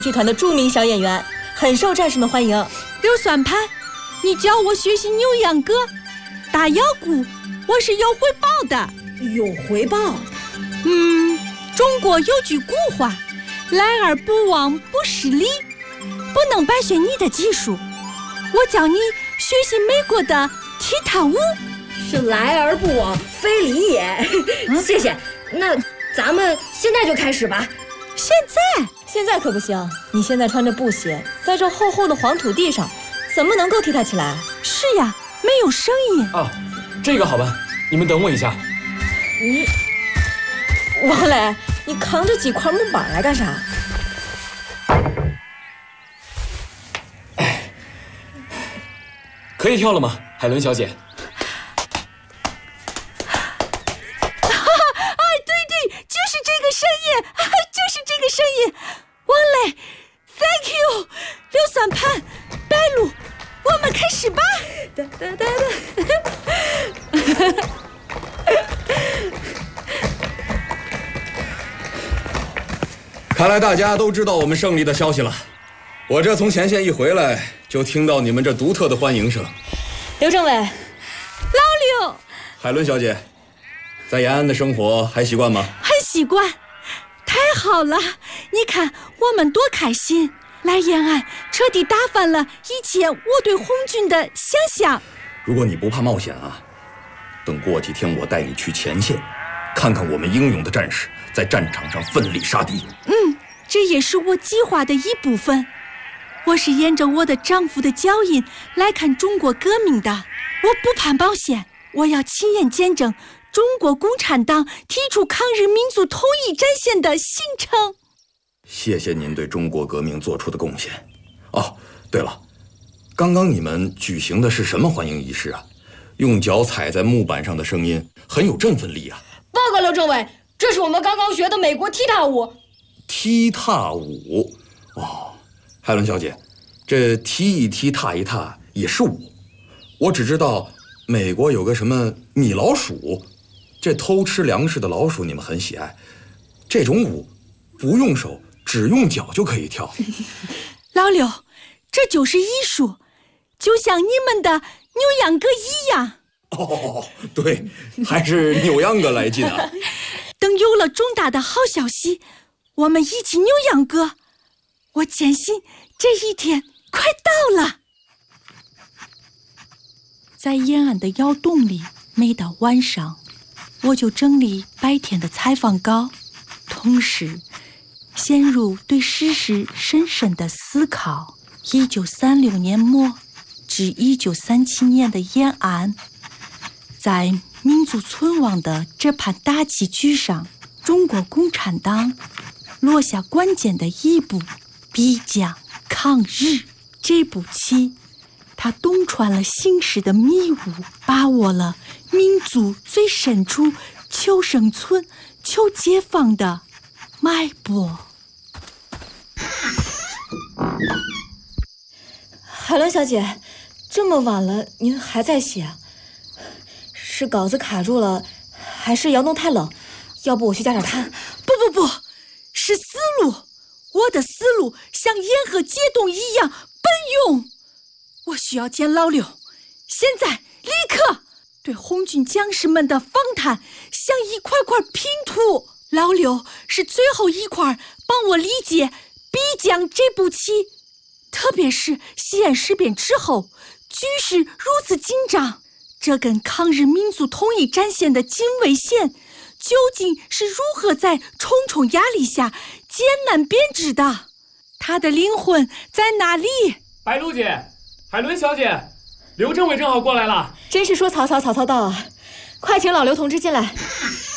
剧团的著名小演员，很受战士们欢迎。 刘算盘，你教我学习牛羊歌、打腰鼓，我是有回报的。 有回报？ 中国有句古话，来而不往不失礼，不能白学你的技术。我教你学习美国的踢踏舞， 是来而不往非礼也。谢谢。那咱们现在就开始吧。 现在可不行，你现在穿着布鞋，在这厚厚的黄土地上，怎么能够踢踏起来？ 是呀，没有声音啊。这个好办，你们等我一下。 王磊，你扛着几块木板来干啥？ 可以跳了吗，海伦小姐？ 对，就是这个声音，就是这个声音。王磊 ，Thank you， 刘算盘，白露，我们开始吧。 看来大家都知道我们胜利的消息了。我这从前线一回来，就听到你们这独特的欢迎声。 刘政委， 老刘， 海伦小姐，在延安的生活还习惯吗？ 很习惯，太好了！你看我们多开心，来延安彻底打翻了以前我对红军的想象。 如果你不怕冒险啊，等过几天我带你去前线，看看我们英勇的战士在战场上奋力杀敌。 这也是我计划的一部分。我是沿着我的丈夫的脚印来看中国革命的，我不怕冒险，我要亲眼见证中国共产党提出抗日民族统一战线的形成。 谢谢您对中国革命做出的贡献。哦，对了，刚刚你们举行的是什么欢迎仪式啊？用脚踩在木板上的声音很有振奋力啊。 报告刘政委，这是我们刚刚学的美国踢踏舞。 踢踏舞？哦，海伦小姐，这踢一踢踏一踏也是舞。我只知道美国有个什么米老鼠，这偷吃粮食的老鼠你们很喜爱。这种舞不用手，只用脚就可以跳。 老刘，这就是艺术，就像你们的牛羊歌一样。 哦，对，还是扭秧歌来劲啊。 等有了重大的好消息，我们一起扭秧歌。我坚信这一天快到了。在延安的窑洞里，每到晚上，我就整理白天的采访稿，同时陷入对史实深深的思考。1936年末至1937年的延安，在民族存亡的这盘大棋局上，中国共产党落下关键的一步，必将抗日。这步棋，他洞穿了形势的迷雾，把握了民族最深处求生存、求解放的脉搏。 海伦小姐，这么晚了您还在写？是稿子卡住了，还是窑洞太冷？要不我去加点炭？ 不，是思路。我的思路像沿河解冻一样奔涌。我需要见老刘，现在立刻。对红军将士们的访谈像一块块拼图，老刘是最后一块帮我理解必将这步棋。特别是西安事变之后，局势如此紧张，这根抗日民族统一战线的警卫线究竟是如何在重重压力下艰难编织的？他的灵魂在哪里？ 白露姐，海伦小姐，刘政委正好过来了。 真是说曹操，曹操到啊！快请老刘同志进来。